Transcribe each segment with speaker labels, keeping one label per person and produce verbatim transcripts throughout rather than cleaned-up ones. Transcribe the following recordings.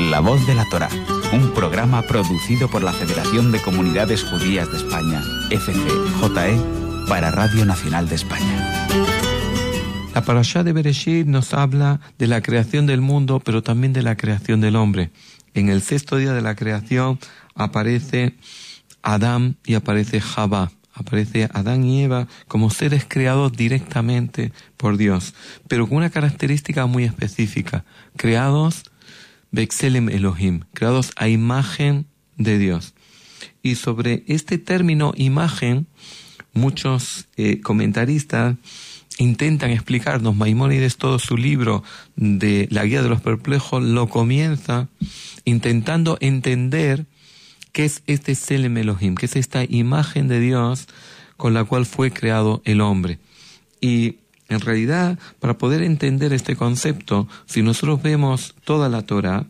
Speaker 1: La Voz de la Torá, un programa producido por la Federación de Comunidades Judías de España, F C J E, para Radio Nacional de España.
Speaker 2: La Parashá de Bereshit nos habla de la creación del mundo, pero también de la creación del hombre. En el sexto día de la creación aparece Adán y aparece Javá. Aparece Adán y Eva como seres creados directamente por Dios, pero con una característica muy específica: creados B'Tselem Elohim, creados a imagen de Dios. Y sobre este término imagen, muchos eh, comentaristas intentan explicarnos. Maimónides, todo su libro de la Guía de los Perplejos, lo comienza intentando entender qué es este Tselem Elohim, qué es esta imagen de Dios con la cual fue creado el hombre. Y en realidad, para poder entender este concepto, si nosotros vemos toda la Torá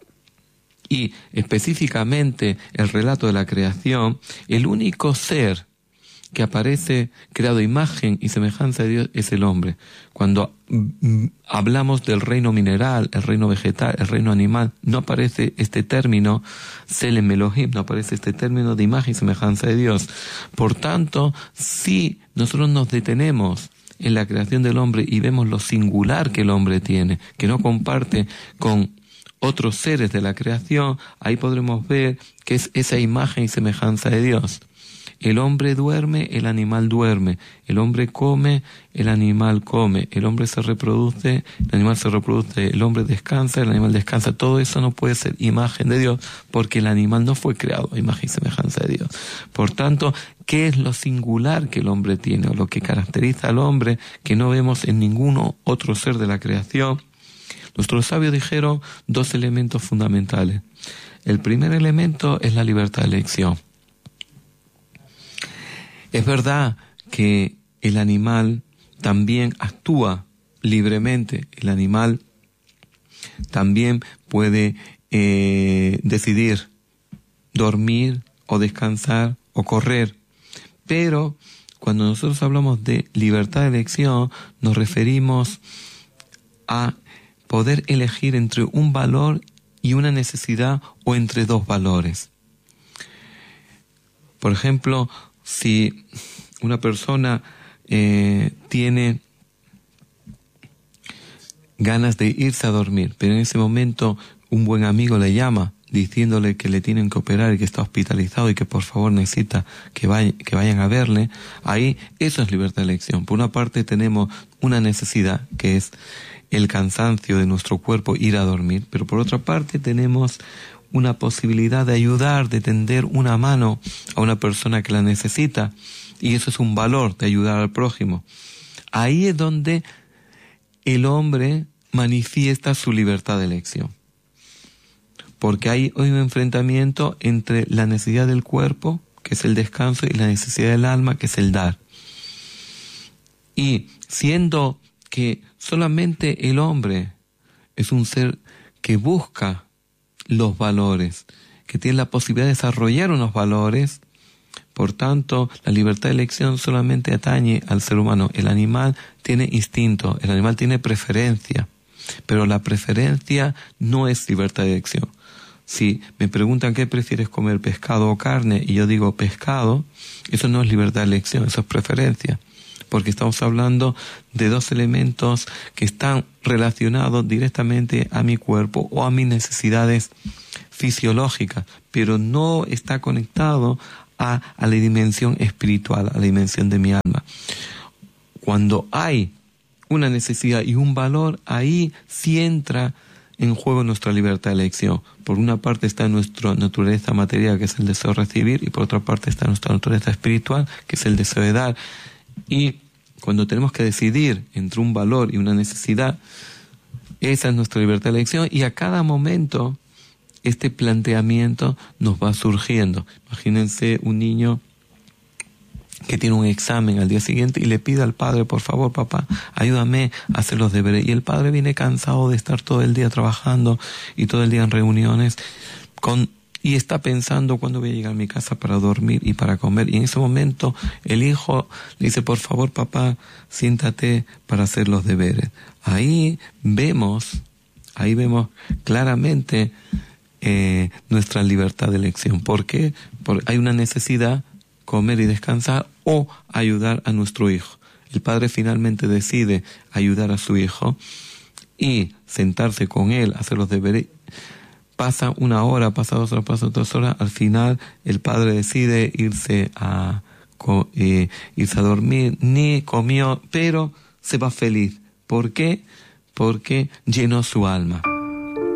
Speaker 2: y específicamente el relato de la creación, el único ser que aparece creado a imagen y semejanza de Dios es el hombre. Cuando mm, hablamos del reino mineral, el reino vegetal, el reino animal, no aparece este término Tselem Elohim, no aparece este término de imagen y semejanza de Dios. Por tanto, si nosotros nos detenemos en la creación del hombre y vemos lo singular que el hombre tiene, que no comparte con otros seres de la creación, ahí podremos ver que es esa imagen y semejanza de Dios. El hombre duerme, el animal duerme. El hombre come, el animal come. El hombre se reproduce, el animal se reproduce. El hombre descansa, el animal descansa. Todo eso no puede ser imagen de Dios, porque el animal no fue creado a imagen y semejanza de Dios. Por tanto, ¿qué es lo singular que el hombre tiene, o lo que caracteriza al hombre que no vemos en ningún otro ser de la creación? Nuestros sabios dijeron dos elementos fundamentales. El primer elemento es la libertad de elección. Es verdad que el animal también actúa libremente. El animal también puede eh, decidir dormir o descansar o correr. Pero cuando nosotros hablamos de libertad de elección, nos referimos a poder elegir entre un valor y una necesidad, o entre dos valores. Por ejemplo, si una persona eh, tiene ganas de irse a dormir, pero en ese momento un buen amigo le llama diciéndole que le tienen que operar y que está hospitalizado y que por favor necesita que, vaya, que vayan a verle, ahí eso es libertad de elección. Por una parte tenemos una necesidad, que es el cansancio de nuestro cuerpo, ir a dormir, pero por otra parte tenemos una posibilidad de ayudar, de tender una mano a una persona que la necesita, y eso es un valor, de ayudar al prójimo. Ahí es donde el hombre manifiesta su libertad de elección, porque hay un enfrentamiento entre la necesidad del cuerpo, que es el descanso, y la necesidad del alma, que es el dar. Y siendo que solamente el hombre es un ser que busca los valores, que tiene la posibilidad de desarrollar unos valores, por tanto, la libertad de elección solamente atañe al ser humano. El animal tiene instinto, el animal tiene preferencia, pero la preferencia no es libertad de elección. Si me preguntan qué prefieres comer, pescado o carne, y yo digo pescado, eso no es libertad de elección, eso es preferencia, porque estamos hablando de dos elementos que están relacionados directamente a mi cuerpo o a mis necesidades fisiológicas, pero no está conectado a, a la dimensión espiritual, a la dimensión de mi alma. Cuando hay una necesidad y un valor, ahí sí entra en juego nuestra libertad de elección. Por una parte está nuestra naturaleza material, que es el deseo de recibir, y por otra parte está nuestra naturaleza espiritual, que es el deseo de dar. Y cuando tenemos que decidir entre un valor y una necesidad, esa es nuestra libertad de elección, y a cada momento este planteamiento nos va surgiendo. Imagínense un niño que tiene un examen al día siguiente y le pide al padre: por favor, papá, ayúdame a hacer los deberes. Y el padre viene cansado de estar todo el día trabajando y todo el día en reuniones, con y está pensando cuándo voy a llegar a mi casa para dormir y para comer. Y en ese momento el hijo le dice: por favor, papá, siéntate para hacer los deberes. Ahí vemos, ahí vemos claramente eh, nuestra libertad de elección. ¿Por qué? Porque hay una necesidad, comer y descansar, o ayudar a nuestro hijo. El padre finalmente decide ayudar a su hijo y sentarse con él, hacer los deberes. Pasa una hora, pasa dos horas, pasa otras horas. Al final el padre decide irse a, eh, irse a dormir. Ni comió, pero se va feliz. ¿Por qué? Porque llenó su alma.